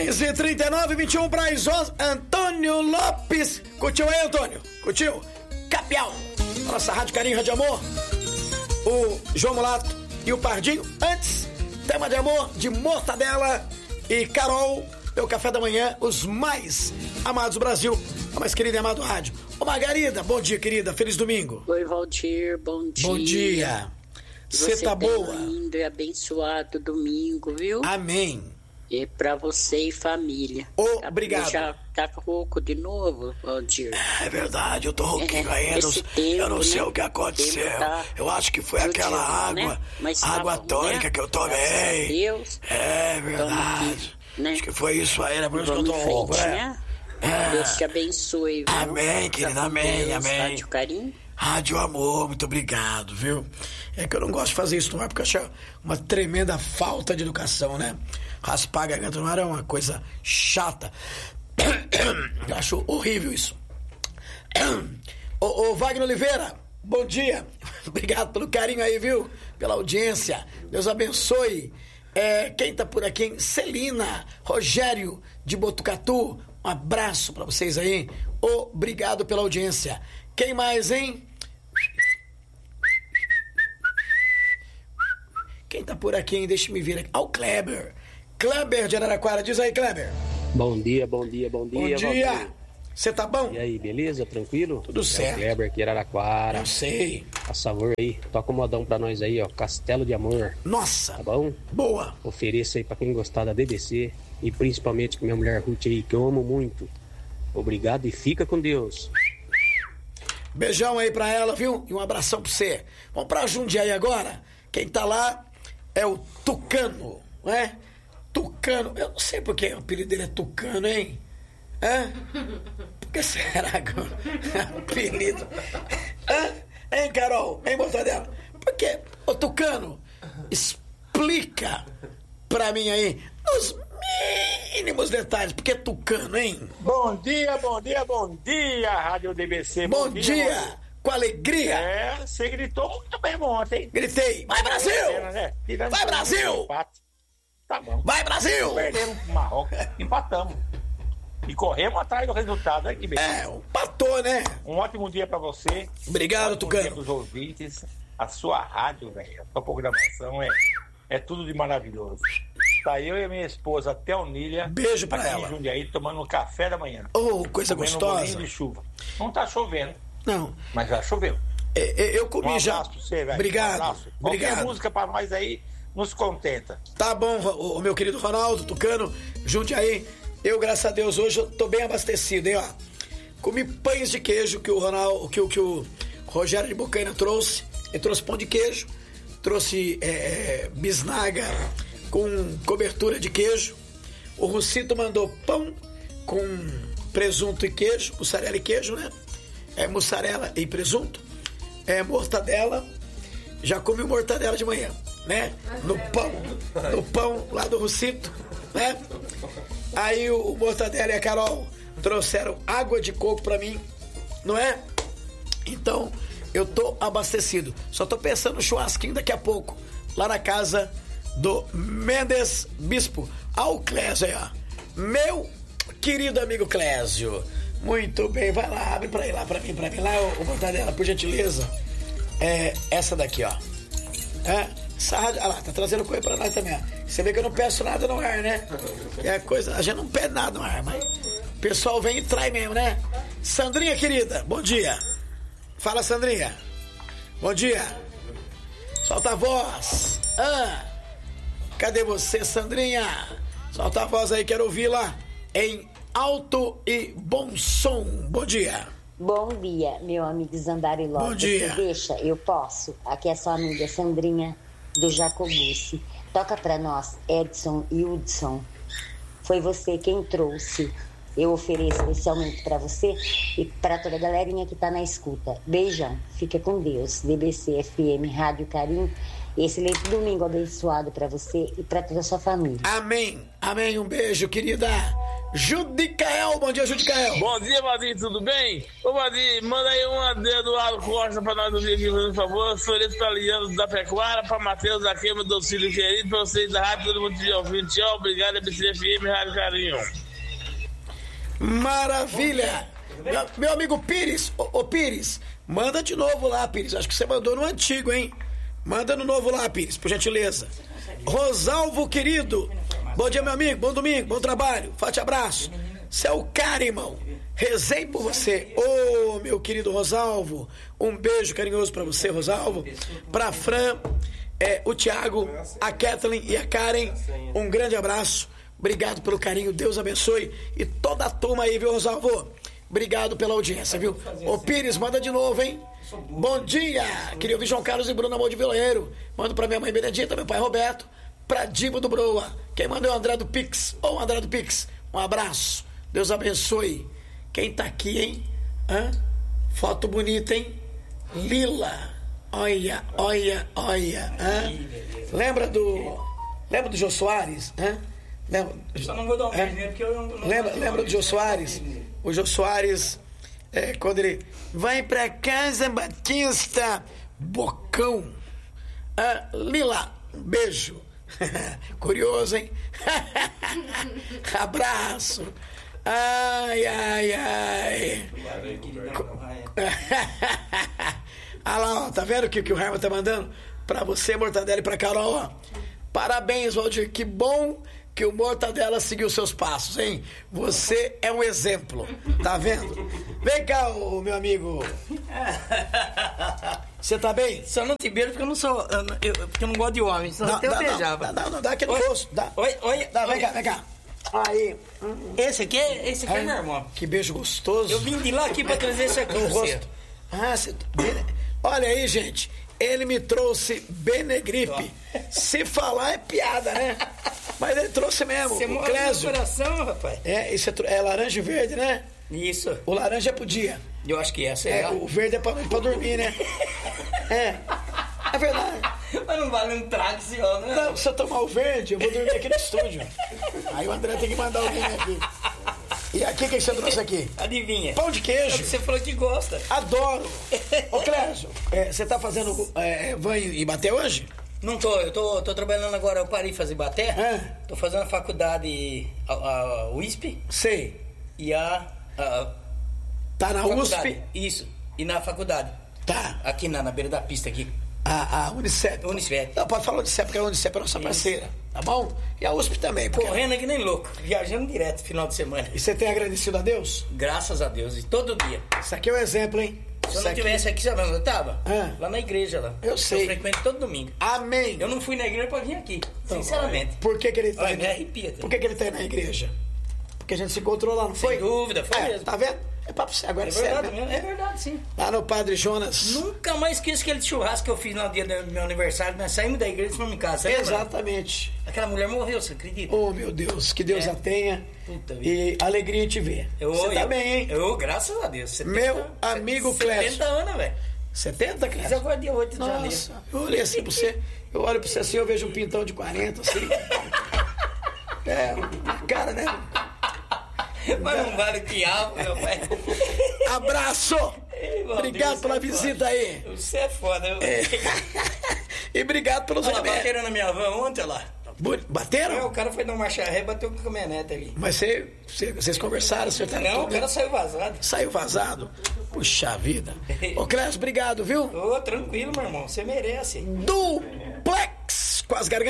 10h39, 21 para as 11. Antônio Lopes. Curtiu aí, Antônio? Curtiu? Capial. Nossa Rádio Carinho, Rádio Amor. O João Mulato e o Pardinho. Antes, tema de amor de Mortadela e Carol. Meu café da manhã, os mais amados do Brasil. A mais querida e amado rádio. Ô Margarida, bom dia, querida. Feliz domingo. Oi, Valdir, bom dia. Bom dia. Você tá boa? Um lindo e abençoado domingo, viu? Amém. E pra você e família. Obrigado. Já tá rouco de novo, Valdir? É verdade, eu tô rouquinho ainda. Eu não sei, né, o que aconteceu. Eu acho que foi aquela água, né? Água tônica, né, que eu tomei. Deus. É verdade. Né? Acho que foi isso aí, né? Por isso que eu tô rouco, né? Deus te abençoe, viu? Amém, querida, amém, Deus, amém. Rádio Carinho. Rádio Amor, muito obrigado, viu? É que eu não gosto de fazer isso no ar, porque eu acho uma tremenda falta de educação, né? Raspar a garganta no ar é uma coisa chata. Eu acho horrível isso. Ô Wagner Oliveira, bom dia. Obrigado pelo carinho aí, viu? Pela audiência. Deus abençoe. Quem tá por aqui, hein? Celina, Rogério de Botucatu. Um abraço pra vocês aí. Obrigado pela audiência. Quem mais, hein? Quem tá por aqui, hein? Deixa eu me ver aqui. O Kleber. Kleber de Araraquara. Diz aí, Kleber. Bom dia, bom dia, bom dia. Bom dia. Você tá bom? E aí, beleza? Tranquilo? Tudo certo. É o Kleber aqui, Araraquara. Eu sei. A favor aí, toca um modão pra nós aí, ó. Castelo de Amor. Nossa. Tá bom? Boa. Ofereço aí pra quem gostar da DBC. E principalmente com minha mulher Ruth aí, que eu amo muito. Obrigado e fica com Deus. Beijão aí pra ela, viu? E um abração pra você. Vamos pra Jundiaí agora. Quem tá lá é o Tucano, não é? Tucano. Eu não sei porque o apelido dele é Tucano, hein? Por que será que o apelido? Hein, Carol? Hein, Mortadela? Por quê? Ô, Tucano, explica pra mim aí, nos mínimos detalhes, porque é Tucano, hein? Bom dia, bom dia, bom dia, Rádio DBC. Bom dia, com alegria. Você gritou muito bem ontem. Gritei, vai Brasil! Né? Vai Brasil! Tá bom. Vai Brasil! Perdemos pro Marrocos, empatamos. E corremos atrás do resultado aqui, bem. Empatou, né? Um ótimo dia pra você. Obrigado, Tucano. Bom dia pros ouvintes. A sua rádio, velho, a sua programação é tudo de maravilhoso. Tá eu e a minha esposa Teonília. Beijo pra ela. Em Jundiaí, tomando um café da manhã. Coisa gostosa. Um de chuva. Não tá chovendo. Não. Mas já choveu. Eu comi já. Um abraço pra você, velho. Obrigado. Um abraço. Qualquer música pra nós aí nos contenta. Tá bom, o meu querido Ronaldo, Tucano, Jundiaí. Eu, graças a Deus, hoje eu tô bem abastecido, hein, ó. Comi pães de queijo que o Ronaldo, que o Rogério de Bocaina trouxe. Ele trouxe pão de queijo, trouxe bisnaga com cobertura de queijo. O Rucito mandou pão com presunto e queijo, mussarela e queijo, né? Mussarela e presunto. Mortadela. Já comi mortadela de manhã, né? No pão lá do Rucito, né? Aí o Mortadela e a Carol trouxeram água de coco pra mim, não é? Então, eu tô abastecido. Só tô pensando no churrasquinho daqui a pouco, lá na casa do Mendes Bispo. O Clésio aí, ó. Meu querido amigo Clésio. Muito bem, vai lá, abre pra ir lá, pra mim lá, o Mortadela, por gentileza. Essa daqui, ó. Essa rádio, olha lá, tá trazendo coisa pra nós também, ó. Você vê que eu não peço nada no ar, né? A gente não pede nada no ar, mas o pessoal vem e trai mesmo, né? Sandrinha, querida, bom dia. Fala, Sandrinha. Bom dia. Solta a voz. Cadê você, Sandrinha? Solta a voz aí, quero ouvi-la em alto e bom som. Bom dia. Bom dia, meu amigo Zandari Lopes. Bom dia. Você deixa, eu posso. Aqui é sua amiga Sandrinha do Jacobucci. Toca pra nós, Edson e Hudson. Foi você quem trouxe. Eu ofereço especialmente pra você e pra toda a galerinha que tá na escuta. Beijão, fica com Deus. DBC FM Rádio Carinho. Excelente domingo abençoado pra você e pra toda a sua família. Amém, amém. Um beijo, querida. Judicael. Bom dia, Judicael. Bom dia, Vadinho, tudo bem? Ô, Vadinho, manda aí uma do Eduardo Costa pra nós ouvir aqui, por favor. Floreto Italiano da Pecuária, pra Matheus da Queima do Auxílio Querido, pra vocês da Rádio, todo mundo te ouvindo. Tchau, obrigado, ABC FM, Rádio Carinho. Maravilha. Meu amigo Pires, ô Pires, manda de novo lá, Pires. Acho que você mandou no antigo, hein? Manda no novo lá, Pires, por gentileza. Rosalvo, querido. Bom dia, meu amigo. Bom domingo, bom trabalho. Forte abraço. Você é o cara, irmão. Rezei por você. Ô, meu querido Rosalvo. Um beijo carinhoso pra você, Rosalvo. Pra Fran, o Thiago, a Kathleen e a Karen. Um grande abraço. Obrigado pelo carinho. Deus abençoe. E toda a turma aí, viu, Rosalvo? Obrigado pela audiência, viu? Ô, Pires, manda de novo, hein? Bom dia. Queria ouvir João Carlos e Bruno Amor de Vileiro. Mando pra minha mãe Benedita, meu pai Roberto. Pra Divo do Broa. Quem manda é o André do Pix. Ô, André do Pix, um abraço. Deus abençoe. Quem tá aqui, hein? Foto bonita, hein? Lila. Olha. Lembra do Jô Soares? Só não vou dar um presente porque eu não... Lembra do Jô Soares? O Jô Soares, quando ele... Vai pra casa, Batista. Bocão. Lila, um beijo. Curioso, hein? Abraço. Ai. Olha lá, ó, tá vendo o que o Herman tá mandando? Pra você, Mortadela, e pra Carol, ó. Parabéns, Valdir, que bom que o Mortadela seguiu seus passos, hein? Você é um exemplo, tá vendo? Vem cá, meu amigo. Você tá bem? Só não te beijo porque eu não sou... porque eu não gosto de homem, senão até eu beijava. Não, dá aqui no rosto. Dá. Oi. Vem cá. Aí. Esse aqui é meu irmão. Que beijo gostoso. Eu vim de lá aqui pra trazer isso aqui no pra você. Você... Olha aí, gente. Ele me trouxe Benegripe. Se falar é piada, né? Mas ele trouxe mesmo. Você mora no meu coração, rapaz. Isso é laranja e verde, né? Isso. O laranja é pro dia. Eu acho que é. O verde é pra dormir, né? É verdade. Mas não vale um trago esse homem, né? Não, se eu tomar o verde, eu vou dormir aqui no estúdio. Aí o André tem que mandar alguém aqui. E aqui, o que você trouxe aqui? Adivinha? Pão de queijo. É que você falou que gosta. Adoro. Ô, Clésio, você tá fazendo van em Ibaté hoje? Não tô, eu tô trabalhando agora, eu parei de fazer Ibaté. Tô fazendo a faculdade, a USP. Sei. E tá na faculdade. USP? Isso, e na faculdade. Tá. Aqui na beira da pista aqui. A Unicep. Não, pode falar Unicep, porque a Unicep é nossa parceira, tá bom? E a USP também. Correndo aqui nem louco, viajando direto final de semana. E você tem agradecido a Deus? Graças a Deus, e todo dia. Isso aqui é um exemplo, hein? Se eu não tivesse aqui, sabe onde eu tava? Ah. Lá na igreja, lá. Eu sei. Eu frequento todo domingo. Amém. Eu não fui na igreja pra vir aqui, sinceramente. Por que ele tá Olha, me arrepia. Por que ele tá aí na igreja? Porque a gente se encontrou lá, não foi? Sem dúvida, foi mesmo. Tá vendo? É papo sério, agora É é sério. verdade mesmo, é verdade, sim. Lá no Padre Jonas. Nunca mais esqueço aquele churrasco que eu fiz no dia do meu aniversário. Nós saímos da igreja e fomos em casa. Exatamente. Aquela mulher morreu, você acredita? Oh, meu Deus, que Deus a tenha. Puta e vida. alegria em te ver. Você tá bem, hein? Graças a Deus. 70, meu amigo Clécio. 70 anos, velho. 70, Clécio? Isso agora é dia 8 de janeiro. Nossa, eu olhei assim pra você. Eu olho pra você assim, eu vejo um pintão de 40, assim. Cara, né? Mas não vale o quiabo, meu pai. Abraço! Obrigado pela visita aí. Você é foda. E obrigado pelos remédios. Bateram na minha van ontem lá. Bateram? O cara foi dar um marcha ré e bateu com a caminhonete ali. Mas vocês conversaram, você tá Não, tudo, o cara saiu vazado. Saiu vazado? Puxa vida. Ô, Clécio, obrigado, viu? Ô, tranquilo, meu irmão. Você merece. Duplex com as gargantas.